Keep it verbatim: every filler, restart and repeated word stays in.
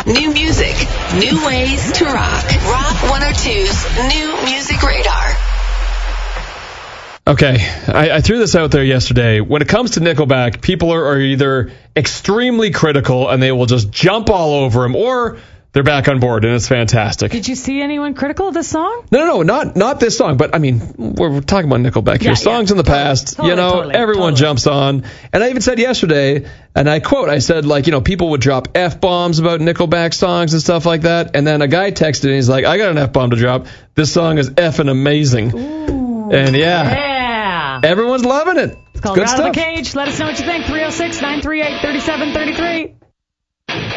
New music, new ways to rock. Rock one oh two's New Music Radar. Okay, I, I threw this out there yesterday. When it comes to Nickelback, people are, are either extremely critical and they will just jump all over them, or they're back on board and it's fantastic. Did you see anyone critical of this song? No, no, no, not not this song. But I mean, we're, we're talking about Nickelback here. Yeah, Songs yeah. in the past, Totally, you know, totally, everyone totally. jumps on. And I even said yesterday, and I quote, I said, like, you know, people would drop F-bombs about Nickelback songs and stuff like that. And then a guy texted and he's like, I got an F-bomb to drop. This song is effing amazing. Ooh, and yeah, yeah. everyone's loving it. It's called Good Out stuff. of the Cage. Let us know what you think. three oh six, nine three eight, three seven three three.